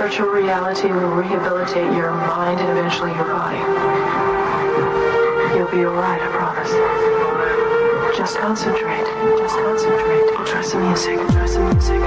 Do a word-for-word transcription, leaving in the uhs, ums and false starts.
virtual reality will rehabilitate your mind and eventually your body. You'll be alright, I promise. Just concentrate. Just concentrate. We'll try some music. Try some music.